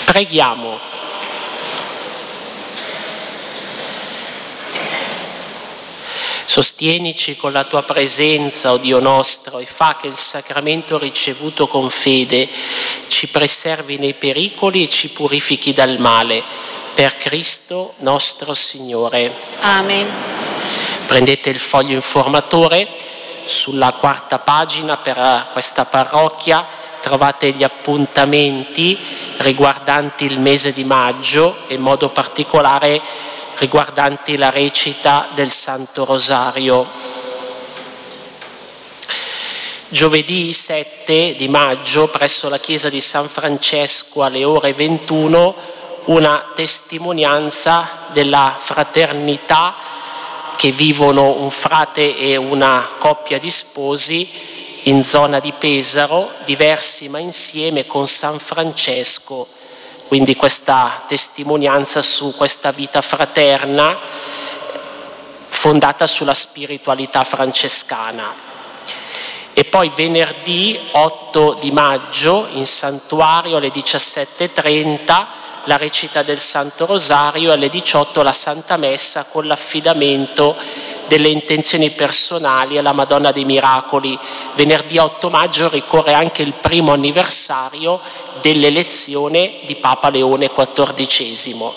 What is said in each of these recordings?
Preghiamo. Sostienici con la tua presenza, o Dio nostro, e fa che il sacramento ricevuto con fede ci preservi nei pericoli e ci purifichi dal male. Per Cristo nostro Signore. Amen. Prendete il foglio informatore, sulla 4ª pagina per questa parrocchia trovate gli appuntamenti riguardanti il mese di maggio, e in modo particolare riguardanti la recita del Santo Rosario. Giovedì 7 di maggio, presso la chiesa di San Francesco alle ore 21, una testimonianza della fraternità che vivono un frate e una coppia di sposi in zona di Pesaro, diversi ma insieme con San Francesco. Quindi questa testimonianza su questa vita fraterna fondata sulla spiritualità francescana. E poi venerdì 8 di maggio in santuario alle 17:30 la recita del Santo Rosario, e alle 18 la Santa Messa con l'affidamento delle intenzioni personali alla Madonna dei Miracoli. Venerdì 8 maggio ricorre anche il primo anniversario dell'elezione di Papa Leone XIV.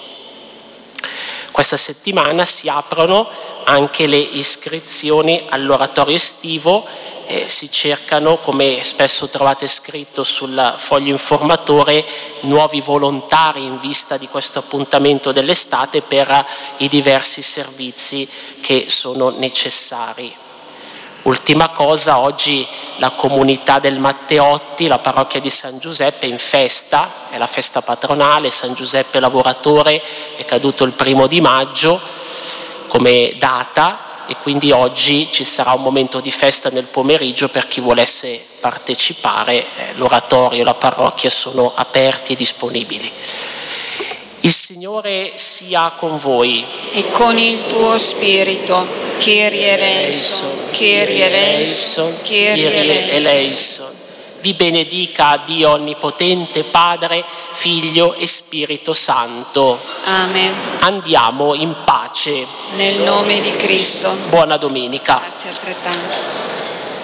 Questa settimana si aprono anche le iscrizioni all'oratorio estivo. Si cercano, come spesso trovate scritto sul foglio informatore, nuovi volontari in vista di questo appuntamento dell'estate per i diversi servizi che sono necessari. Ultima cosa, oggi la comunità del Matteotti, la parrocchia di San Giuseppe, è in festa, è la festa patronale. San Giuseppe Lavoratore è caduto il 1° di maggio come data, e quindi oggi ci sarà un momento di festa nel pomeriggio per chi volesse partecipare. L'oratorio e la parrocchia sono aperti e disponibili. Il Signore sia con voi. E con il tuo spirito. Kyrie eleison, Kyrie eleison, Kyrie eleison. Vi benedica Dio Onnipotente, Padre, Figlio e Spirito Santo. Amen. Andiamo in pace. Nel nome di Cristo. Buona domenica. Grazie altrettanto.